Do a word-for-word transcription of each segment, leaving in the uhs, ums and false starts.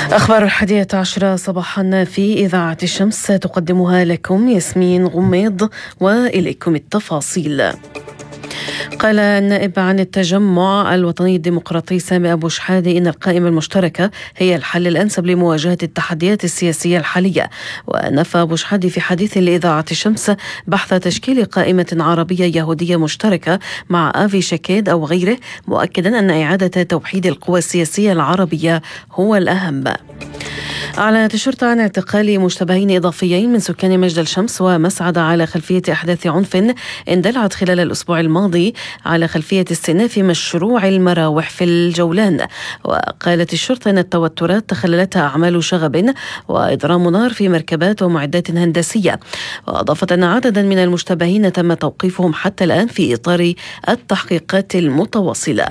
أخبار الحادية عشرة صباحا في إذاعة الشمس تقدمها لكم ياسمين غميض، وإليكم التفاصيل. قال النائب عن التجمع الوطني الديمقراطي سامي أبو شحادة إن القائمة المشتركة هي الحل الأنسب لمواجهة التحديات السياسية الحالية. ونفى أبو شحادة في حديث لإذاعة الشمس بحث تشكيل قائمة عربية يهودية مشتركة مع آفي شاكيد أو غيره، مؤكدا أن إعادة توحيد القوى السياسية العربية هو الأهم. أعلنت الشرطة عن اعتقال مشتبهين إضافيين من سكان مجد الشمس ومسعد على خلفية أحداث عنف اندلعت خلال الأسبوع الماضي على خلفية استئناف مشروع المراوح في الجولان. وقالت الشرطة أن التوترات تخللتها أعمال شغب وإضرام نار في مركبات ومعدات هندسية. وأضافت أن عددا من المشتبهين تم توقيفهم حتى الآن في إطار التحقيقات المتواصلة.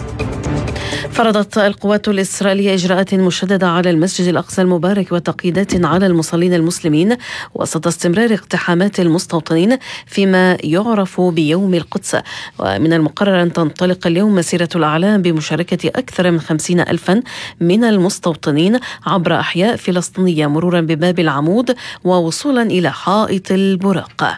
فرضت القوات الإسرائيلية إجراءات مشددة على المسجد الأقصى المبارك وتقييدات على المصلين المسلمين وسط استمرار اقتحامات المستوطنين فيما يعرف بيوم القدس. ومن المقرر أن تنطلق اليوم مسيرة الأعلام بمشاركة أكثر من خمسين ألفا من المستوطنين عبر أحياء فلسطينية مرورا بباب العمود ووصولا إلى حائط البراق.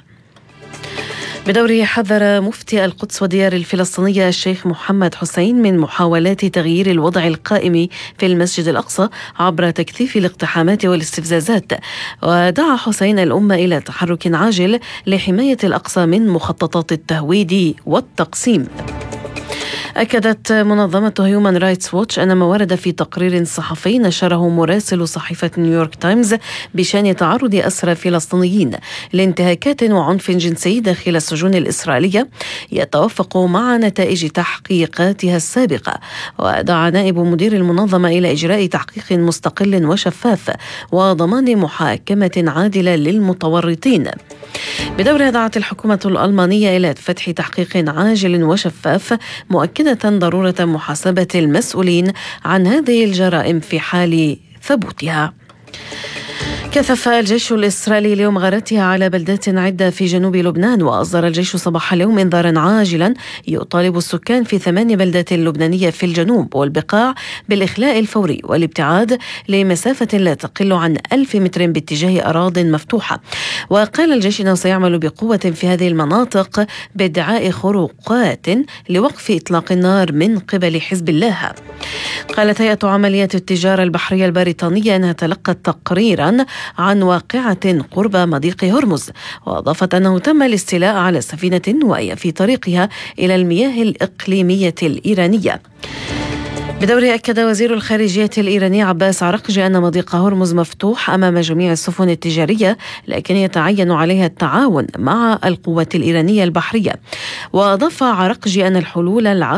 بدوره حذر مفتي القدس وديار الفلسطينية الشيخ محمد حسين من محاولات تغيير الوضع القائم في المسجد الأقصى عبر تكثيف الاقتحامات والاستفزازات. ودعا حسين الأمة إلى تحرك عاجل لحماية الأقصى من مخططات التهويد والتقسيم. أكدت منظمة هيومان رايتس ووتش أن ما ورد في تقرير صحفي نشره مراسل صحيفة نيويورك تايمز بشأن تعرض أسرى فلسطينيين لانتهاكات وعنف جنسي داخل السجون الإسرائيلية يتوافق مع نتائج تحقيقاتها السابقة. ودعا نائب مدير المنظمة إلى إجراء تحقيق مستقل وشفاف وضمان محاكمة عادلة للمتورطين. بدورها دعت الحكومة الألمانية إلى فتح تحقيق عاجل وشفاف، مؤكدة ضرورة محاسبة المسؤولين عن هذه الجرائم في حال ثبوتها. كثف الجيش الإسرائيلي اليوم غارته على بلدات عدة في جنوب لبنان. وأصدر الجيش صباح اليوم إنذارا عاجلا يطالب السكان في ثمان بلدات لبنانية في الجنوب والبقاع بالإخلاء الفوري والابتعاد لمسافة لا تقل عن ألف متر باتجاه أراضٍ مفتوحة. وقال الجيش أنه سيعمل بقوة في هذه المناطق بادعاء خروقات لوقف إطلاق النار من قبل حزب الله. قالت هيئة عمليات التجارة البحرية البريطانية أنها تلقت تقريرا عن واقعة قرب مضيق هرمز. وأضافت أنه تم الاستيلاء على سفينة وهي في طريقها إلى المياه الإقليمية الإيرانية. بدوره أكد وزير الخارجية الإيراني عباس عرقجي أن مضيق هرمز مفتوح أمام جميع السفن التجارية، لكن يتعين عليها التعاون مع القوات الإيرانية البحرية. وأضاف عرقجي أن الحلول